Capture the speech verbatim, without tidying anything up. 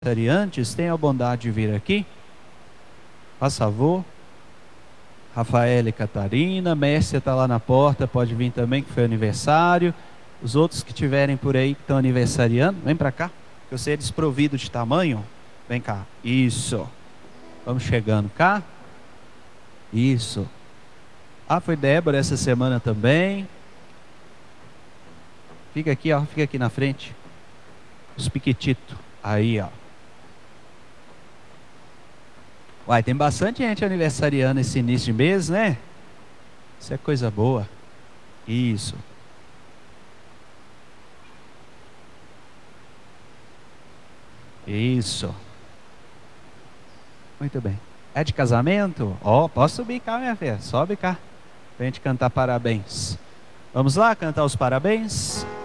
aniversariantes, tenham a bondade de vir aqui. Faz favor. Rafaela e Catarina, Mércia está lá na porta, pode vir também, que foi aniversário. Os outros que estiverem por aí, que estão aniversariando, vem para cá, que você é desprovido de tamanho. Vem cá, isso. Vamos chegando cá. Isso. Ah, foi Débora essa semana também. Fica aqui, ó, fica aqui na frente. Os piquititos. Aí, ó. Uai, tem bastante gente aniversariando esse início de mês, né? Isso é coisa boa. Isso. Isso. Muito bem. É de casamento? Ó, oh, posso subir cá, minha filha. Sobe cá. Pra gente cantar parabéns. Vamos lá cantar os parabéns?